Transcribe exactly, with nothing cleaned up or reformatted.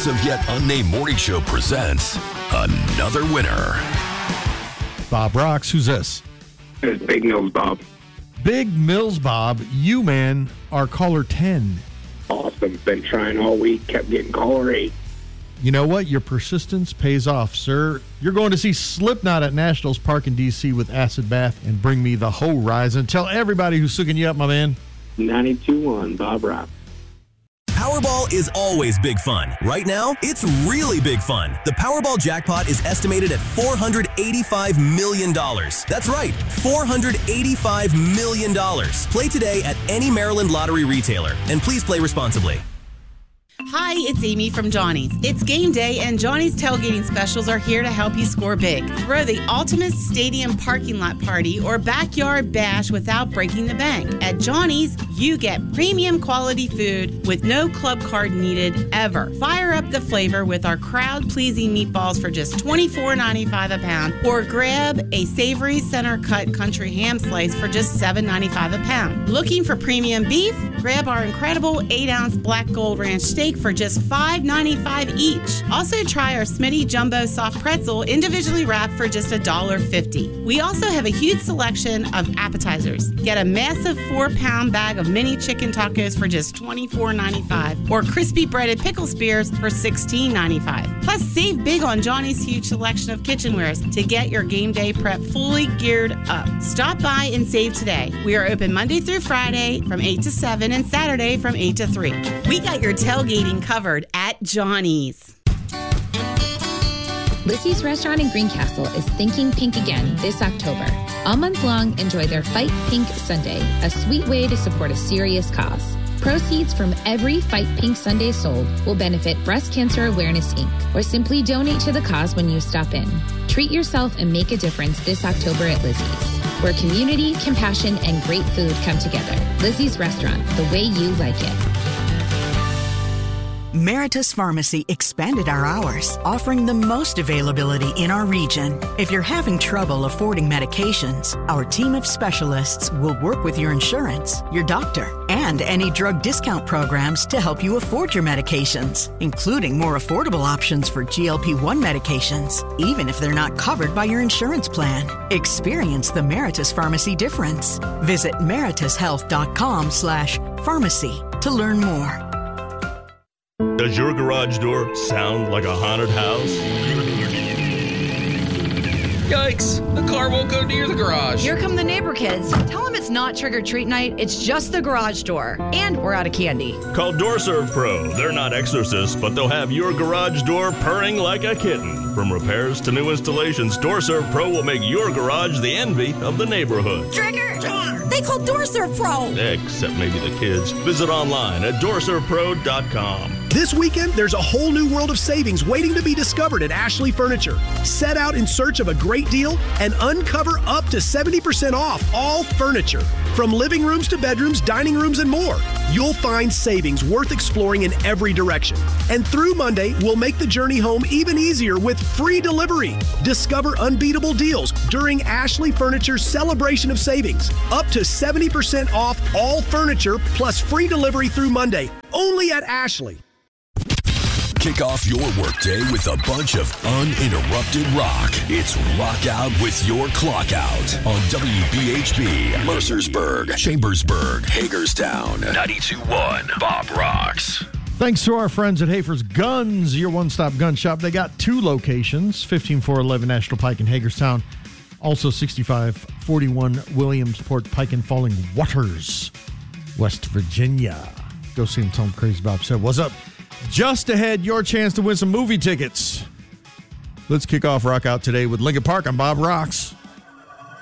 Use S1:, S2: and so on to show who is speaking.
S1: exclusive yet unnamed morning show presents another winner.
S2: Bob Rocks, who's this?
S3: It's Big Mills Bob.
S2: Big Mills Bob, you, man, are caller ten.
S3: Awesome. Been trying all week, kept getting caller eight.
S2: You know what? Your persistence pays off, sir. You're going to see Slipknot at Nationals Park in D C with Acid Bath and Bring Me the Horizon. Tell everybody who's sooking you up, my man.
S3: ninety-two one, Bob Rock.
S4: Powerball is always big fun. Right now, it's really big fun. The Powerball jackpot is estimated at four hundred eighty-five million dollars. That's right, four hundred eighty-five million dollars. Play today at any Maryland lottery retailer. And please play responsibly.
S5: Hi, it's Amy from Johnny's. It's game day, and Johnny's tailgating specials are here to help you score big. Throw the ultimate stadium parking lot party or backyard bash without breaking the bank. At Johnny's, you get premium quality food with no club card needed ever. Fire up the flavor with our crowd-pleasing meatballs for just twenty-four ninety-five a pound, or grab a savory center-cut country ham slice for just seven ninety-five a pound. Looking for premium beef? Grab our incredible eight ounce Black Gold Ranch steak for just five ninety-five each. Also try our Smitty Jumbo Soft Pretzel individually wrapped for just one dollar fifty. We also have a huge selection of appetizers. Get a massive four pound bag of mini chicken tacos for just twenty-four ninety-five, or crispy breaded pickle spears for sixteen ninety-five. Plus, save big on Johnny's huge selection of kitchenwares to get your game day prep fully geared up. Stop by and save today. We are open Monday through Friday from eight to seven and Saturday from eight to three. We got your tailgating covered at Johnny's.
S6: Lizzie's Restaurant in Greencastle is Thinking Pink again this October. All month long, enjoy their Fight Pink Sunday, a sweet way to support a serious cause. Proceeds from every Fight Pink Sunday sold will benefit Breast Cancer Awareness, Incorporated, or simply donate to the cause when you stop in. Treat yourself and make a difference this October at Lizzie's, where community, compassion, and great food come together. Lizzie's Restaurant, the way you like it.
S7: Meritus Pharmacy expanded our hours, offering the most availability in our region. If you're having trouble affording medications, our team of specialists will work with your insurance, your doctor, and any drug discount programs to help you afford your medications, including more affordable options for G L P one medications, even if they're not covered by your insurance plan. Experience the Meritus Pharmacy difference. Visit meritushealth.com slash pharmacy to learn more.
S8: Does your garage door sound like a haunted house?
S9: Yikes! The car won't go near the garage.
S10: Here come the neighbor kids. Tell them it's not trick-or-treat night. It's just the garage door. And we're out of candy.
S8: Call DoorServe Pro. They're not exorcists, but they'll have your garage door purring like a kitten. From repairs to new installations, DoorServe Pro will make your garage the envy of the neighborhood.
S11: Trigger! They call DoorServe Pro.
S8: Except maybe the kids. Visit online at door serve pro dot com.
S12: This weekend, there's a whole new world of savings waiting to be discovered at Ashley Furniture. Set out in search of a great deal and uncover up to seventy percent off all furniture. From living rooms to bedrooms, dining rooms, and more. You'll find savings worth exploring in every direction. And through Monday, we'll make the journey home even easier with free delivery. Discover unbeatable deals during Ashley Furniture's celebration of savings. Up to seventy percent off all furniture plus free delivery through Monday. Only at Ashley.
S1: Kick off your workday with a bunch of uninterrupted rock. It's Rock Out with Your Clock Out on W B H B, Mercersburg, Chambersburg, Hagerstown. ninety-two point one Bob Rocks.
S2: Thanks to our friends at Hafer's Guns, your one-stop gun shop. They got two locations, fifteen four eleven National Pike in Hagerstown. Also sixty-five forty-one Williamsport Pike in Falling Waters, West Virginia. Go see them, tell them Crazy Bob said, what's up? Just ahead, your chance to win some movie tickets. Let's kick off Rock Out today with Lincoln Park on Bob Rocks.